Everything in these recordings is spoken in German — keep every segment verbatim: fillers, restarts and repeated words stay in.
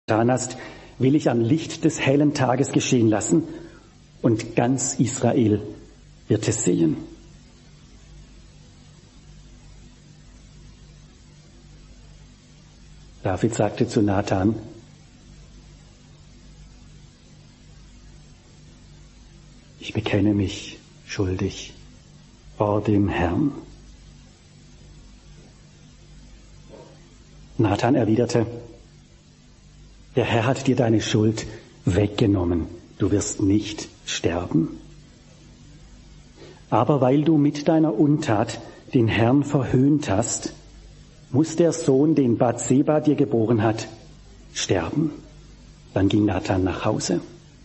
getan hast, will ich am Licht des hellen Tages geschehen lassen, und ganz Israel wird es sehen. David sagte zu Nathan: Ich bekenne mich schuldig vor dem Herrn. Nathan erwiderte: Der Herr hat dir deine Schuld weggenommen, du wirst nicht sterben. Aber weil du mit deiner Untat den Herrn verhöhnt hast, muss der Sohn, den Bathseba dir geboren hat, sterben. Dann ging Nathan nach Hause.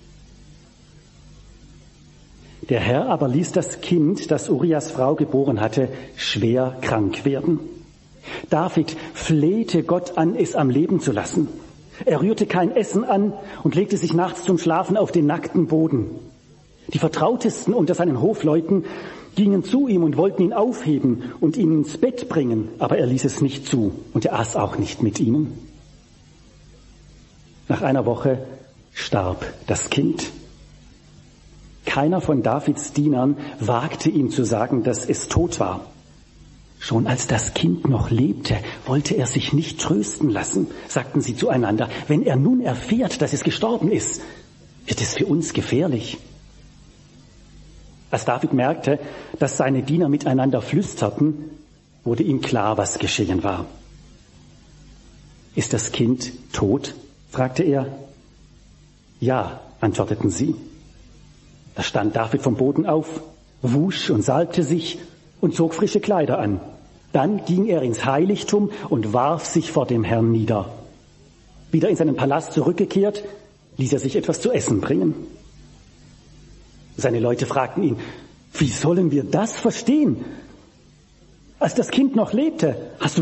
Der Herr aber ließ das Kind, das Urias Frau geboren hatte, schwer krank werden. David flehte Gott an, es am Leben zu lassen. Er rührte kein Essen an und legte sich nachts zum Schlafen auf den nackten Boden. Die Vertrautesten unter seinen Hofleuten gingen zu ihm und wollten ihn aufheben und ihn ins Bett bringen, aber er ließ es nicht zu und er aß auch nicht mit ihnen. Nach einer Woche starb das Kind. Keiner von Davids Dienern wagte ihm zu sagen, dass es tot war. Schon als das Kind noch lebte, wollte er sich nicht trösten lassen, sagten sie zueinander. Wenn er nun erfährt, dass es gestorben ist, wird es für uns gefährlich. Als David merkte, dass seine Diener miteinander flüsterten, wurde ihm klar, was geschehen war. Ist das Kind tot? Fragte er. Ja, antworteten sie. Da stand David vom Boden auf, wusch und salbte sich und zog frische Kleider an. Dann ging er ins Heiligtum und warf sich vor dem Herrn nieder. Wieder in seinen Palast zurückgekehrt, ließ er sich etwas zu essen bringen. Seine Leute fragten ihn: Wie sollen wir das verstehen? Als das Kind noch lebte, hast du